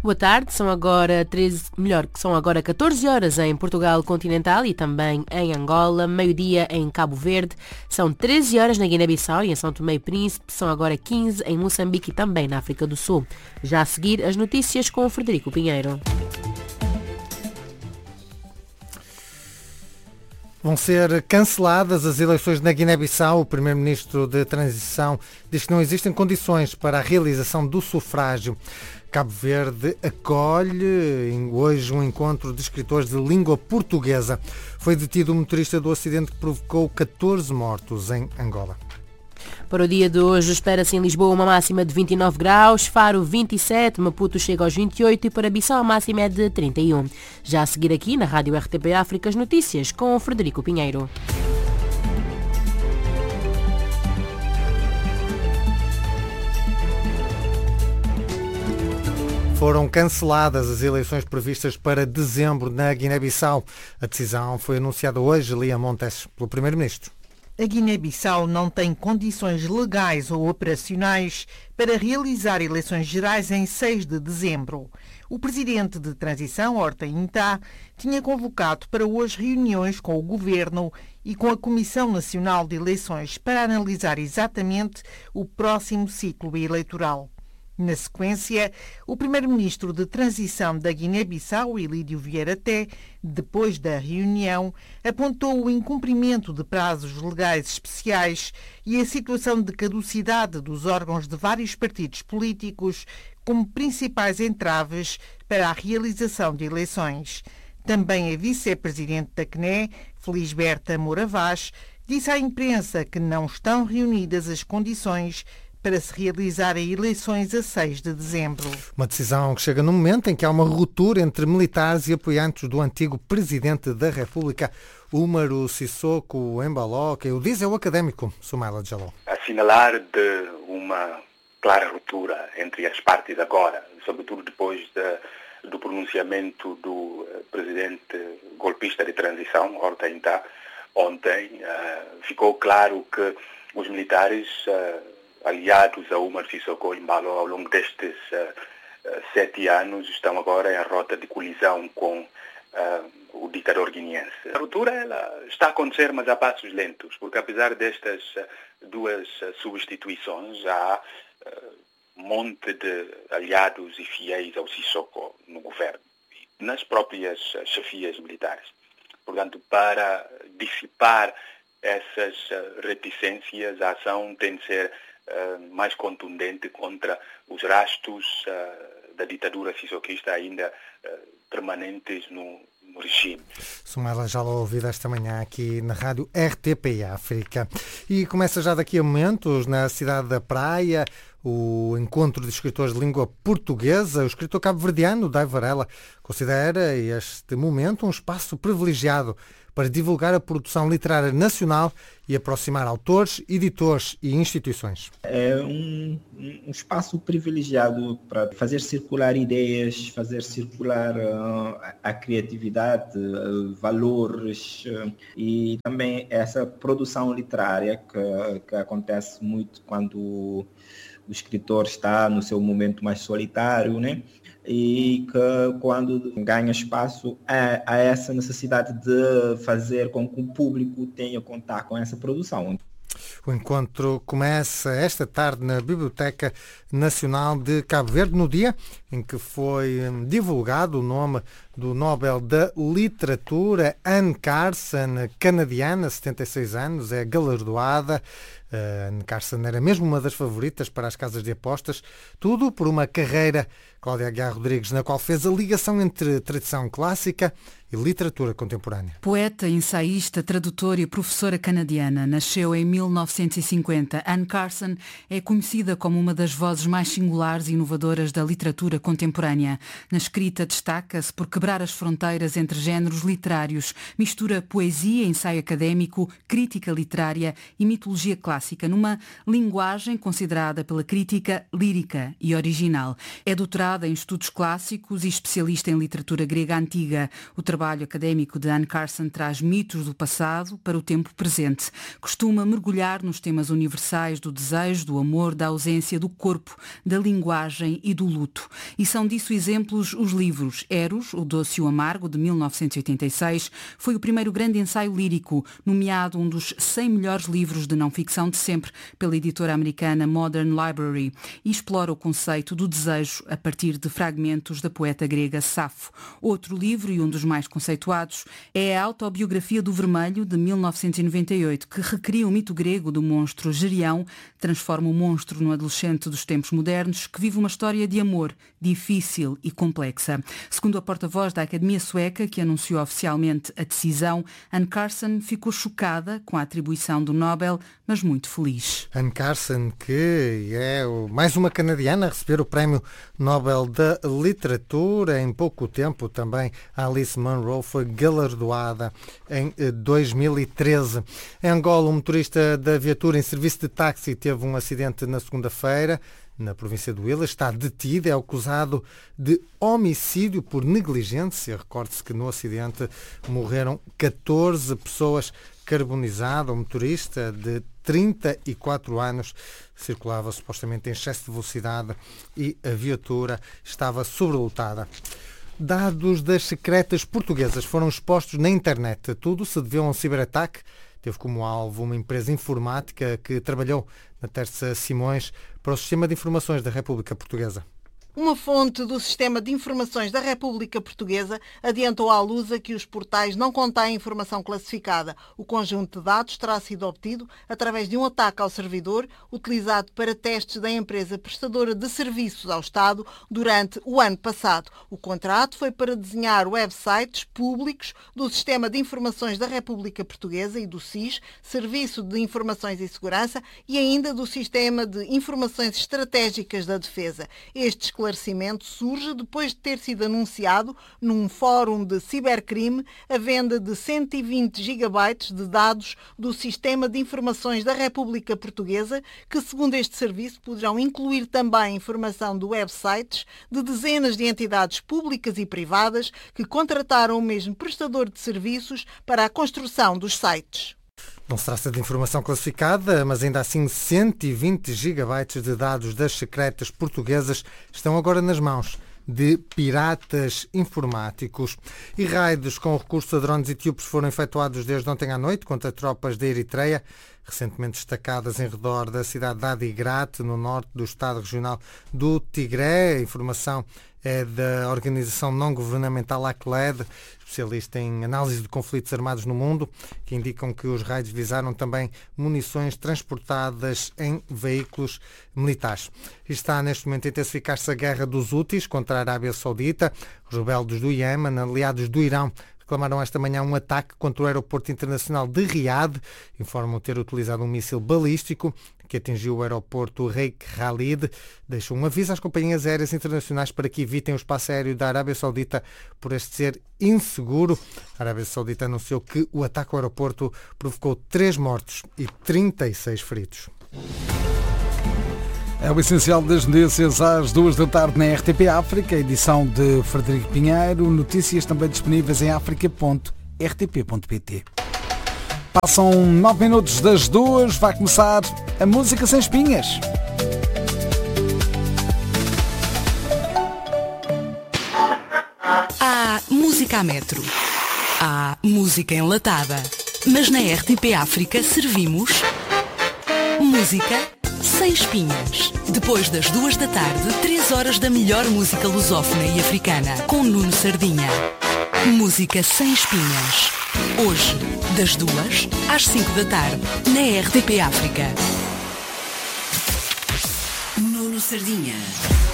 Boa tarde, são agora 14 horas em Portugal continental e também em Angola, meio-dia em Cabo Verde, são 13 horas na Guiné-Bissau e em São Tomé e Príncipe, são agora 15 em Moçambique e também na África do Sul. Já a seguir, as notícias com o Frederico Pinheiro. Vão ser canceladas as eleições na Guiné-Bissau. O primeiro-ministro de transição diz que não existem condições para a realização do sufrágio. Cabo Verde acolhe hoje um encontro de escritores de língua portuguesa. Foi detido o motorista do acidente que provocou 14 mortos em Angola. Para o dia de hoje, espera-se em Lisboa uma máxima de 29 graus, Faro 27, Maputo chega aos 28 e para Bissau a máxima é de 31. Já a seguir aqui na Rádio RTP África as notícias com o Frederico Pinheiro. Foram canceladas as eleições previstas para dezembro na Guiné-Bissau. A decisão foi anunciada hoje, Lia Montes, pelo primeiro-ministro. A Guiné-Bissau não tem condições legais ou operacionais para realizar eleições gerais em 6 de dezembro. O presidente de transição, Horta Intá, tinha convocado para hoje reuniões com o governo e com a Comissão Nacional de Eleições para analisar exatamente o próximo ciclo eleitoral. Na sequência, o primeiro-ministro de transição da Guiné-Bissau, Elídio Vieira Té, depois da reunião, apontou o incumprimento de prazos legais especiais e a situação de caducidade dos órgãos de vários partidos políticos como principais entraves para a realização de eleições. Também a vice-presidente da CNE, Felisberta Moura Vaz, disse à imprensa que não estão reunidas as condições para se realizarem eleições a 6 de dezembro. Uma decisão que chega no momento em que há uma ruptura entre militares e apoiantes do antigo Presidente da República, Umaru Sissoko Embalo, que o diz é o académico Soumaila Jallow. Assinalar de uma clara ruptura entre as partes agora, sobretudo depois do pronunciamento do Presidente golpista de transição, Horta Intá, ontem, ficou claro que os militares aliados a Umaru Sissoko Embalo ao longo destes 7 anos estão agora em rota de colisão com o ditador guineense. A ruptura ela está a acontecer, mas a passos lentos, porque apesar destas duas substituições, há um monte de aliados e fiéis ao Sissoko no governo, nas próprias chefias militares. Portanto, para dissipar essas reticências, a ação tem de ser mais contundente contra os rastros da ditadura sissoquista ainda permanentes no regime. Soumaila Jallow, ouvida esta manhã aqui na rádio RTP África. E começa já daqui a momentos, na cidade da Praia, o encontro de escritores de língua portuguesa. O escritor cabo-verdiano, Dai Varela, considera este momento um espaço privilegiado para divulgar a produção literária nacional e aproximar autores, editores e instituições. É um espaço privilegiado para fazer circular ideias, fazer circular a criatividade, valores e também essa produção literária que acontece muito quando o escritor está no seu momento mais solitário, né? E que quando ganha espaço há essa necessidade de fazer com que o público tenha contato com essa produção. O encontro começa esta tarde na Biblioteca Nacional de Cabo Verde, no dia em que foi divulgado o nome do Nobel da Literatura, Anne Carson, canadiana, 76 anos, é galardoada. Anne Carson era mesmo uma das favoritas para as casas de apostas, tudo por uma carreira, Cláudia Aguiar Rodrigues, na qual fez a ligação entre tradição clássica e literatura contemporânea. Poeta, ensaísta, tradutora e professora canadiana, nasceu em 1950. Anne Carson é conhecida como uma das vozes mais singulares e inovadoras da literatura contemporânea. Na escrita destaca-se por quebrar as fronteiras entre géneros literários, mistura poesia, ensaio académico, crítica literária e mitologia clássica. clássica, numa linguagem considerada pela crítica lírica e original. É doutorada em estudos clássicos e especialista em literatura grega antiga. O trabalho académico de Anne Carson traz mitos do passado para o tempo presente. Costuma mergulhar nos temas universais do desejo, do amor, da ausência, do corpo, da linguagem e do luto. E são disso exemplos os livros Eros, o Doce e o Amargo, de 1986, foi o primeiro grande ensaio lírico, nomeado um dos 100 melhores livros de não-ficção de sempre pela editora americana Modern Library, e explora o conceito do desejo a partir de fragmentos da poeta grega Safo. Outro livro, e um dos mais conceituados, é a Autobiografia do Vermelho, de 1998, que recria o mito grego do monstro Gerião, transforma o monstro no adolescente dos tempos modernos, que vive uma história de amor difícil e complexa. Segundo a porta-voz da Academia Sueca, que anunciou oficialmente a decisão, Anne Carson ficou chocada com a atribuição do Nobel, mas muito feliz. Anne Carson, que é mais uma canadiana a receber o Prémio Nobel da Literatura. Em pouco tempo também a Alice Munro foi galardoada em 2013. Em Angola, um motorista da viatura em serviço de táxi teve um acidente na segunda-feira na província do Huila. Está detido, é acusado de homicídio por negligência. Recorde-se que no acidente morreram 14 pessoas. Carbonizado, o motorista de 34 anos circulava supostamente em excesso de velocidade e a viatura estava sobrelotada. Dados das secretas portuguesas foram expostos na internet. Tudo se deveu a um ciberataque. Teve como alvo uma empresa informática que trabalhou na Terça Simões para o Sistema de Informações da República Portuguesa. Uma fonte do Sistema de Informações da República Portuguesa adiantou à Lusa que os portais não contêm informação classificada. O conjunto de dados terá sido obtido através de um ataque ao servidor utilizado para testes da empresa prestadora de serviços ao Estado durante o ano passado. O contrato foi para desenhar websites públicos do Sistema de Informações da República Portuguesa e do SIS, Serviço de Informações e Segurança, e ainda do Sistema de Informações Estratégicas da Defesa. Estes esclarecimento surge depois de ter sido anunciado num fórum de cibercrime a venda de 120 gigabytes de dados do Sistema de Informações da República Portuguesa, que, segundo este serviço, poderão incluir também informação de websites de dezenas de entidades públicas e privadas que contrataram o mesmo prestador de serviços para a construção dos sites. Não se trata de informação classificada, mas ainda assim 120 gigabytes de dados das secretas portuguesas estão agora nas mãos de piratas informáticos. E raids com recurso a drones etíopes foram efetuados desde ontem à noite contra tropas da Eritreia, recentemente destacadas em redor da cidade de Adigrat, no norte do estado regional do Tigré. A informação é da organização não-governamental ACLED, especialista em análise de conflitos armados no mundo, que indicam que os raids visaram também munições transportadas em veículos militares. Está neste momento a intensificar-se a guerra dos Houthis contra a Arábia Saudita. Os rebeldes do Iémen, aliados do Irão, reclamaram esta manhã um ataque contra o aeroporto internacional de Riad. Informam ter utilizado um míssil balístico que atingiu o aeroporto Reik Khalid. Deixou um aviso às companhias aéreas internacionais para que evitem o espaço aéreo da Arábia Saudita por este ser inseguro. A Arábia Saudita anunciou que o ataque ao aeroporto provocou 3 mortos e 36 feridos. É o essencial das notícias às 2 da tarde na RTP África, edição de Frederico Pinheiro. Notícias também disponíveis em africa.rtp.pt. Passam 9 minutos das 2, vai começar a Música Sem Espinhas. Há música a metro, há música enlatada, mas na RTP África servimos música sem espinhas. Depois das 2 da tarde, 3 horas da melhor música lusófona e africana, com Nuno Sardinha. Música sem espinhas. Hoje, das 2 às 5 da tarde, na RTP África. Nuno Sardinha.